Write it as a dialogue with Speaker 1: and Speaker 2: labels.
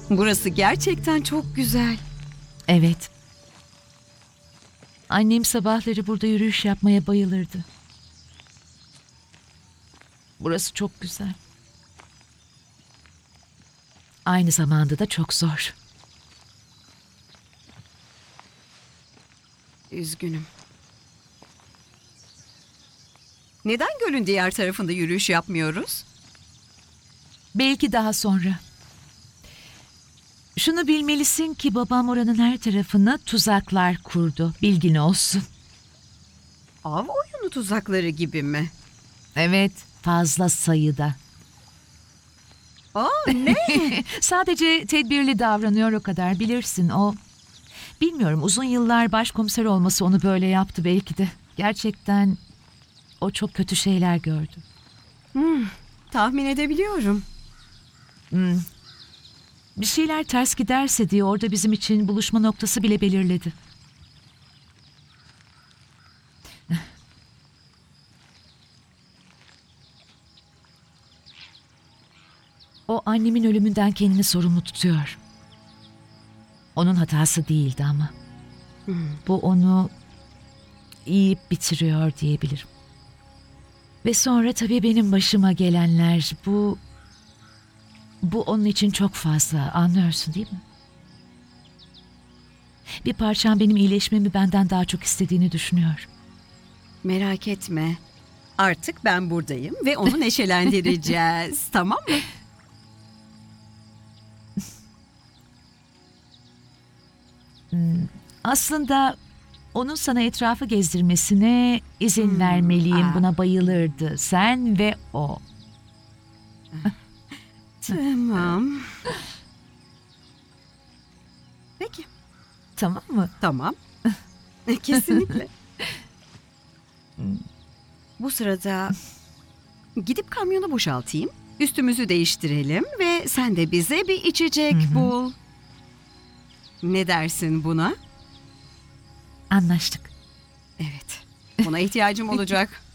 Speaker 1: Burası gerçekten çok güzel.
Speaker 2: Evet. Annem sabahları burada yürüyüş yapmaya bayılırdı. Burası çok güzel. Aynı zamanda da çok zor.
Speaker 1: Üzgünüm. Neden gölün diğer tarafında yürüyüş yapmıyoruz?
Speaker 2: Belki daha sonra. Şunu bilmelisin ki babam oranın her tarafına tuzaklar kurdu. Bilgin olsun.
Speaker 1: Av oyunu tuzakları gibi mi?
Speaker 2: Evet, fazla sayıda.
Speaker 1: Aa, ne?
Speaker 2: Sadece tedbirli davranıyor o kadar, bilirsin o. Bilmiyorum, uzun yıllar başkomiser olması onu böyle yaptı belki de. Gerçekten o çok kötü şeyler gördü.
Speaker 1: Tahmin edebiliyorum.
Speaker 2: Bir şeyler ters giderse diye orada bizim için buluşma noktası bile belirledi. O annemin ölümünden kendini sorumlu tutuyor. Onun hatası değildi ama. Bu onu yiyip bitiriyor diyebilirim. Ve sonra tabii benim başıma gelenler, bu onun için çok fazla, anlıyorsun değil mi? Bir parçam benim iyileşmemi benden daha çok istediğini düşünüyor.
Speaker 1: Merak etme. Artık ben buradayım ve onu neşelendireceğiz. Tamam mı?
Speaker 2: Aslında onun sana etrafı gezdirmesine izin vermeliyim. Buna bayılırdı. Sen ve o.
Speaker 1: Tamam. Peki.
Speaker 2: Tamam mı?
Speaker 1: Tamam. Kesinlikle. Bu sırada gidip kamyonu boşaltayım. Üstümüzü değiştirelim ve sen de bize bir içecek bul. Ne dersin buna?
Speaker 2: Anlaştık.
Speaker 1: Evet. Buna ihtiyacım olacak.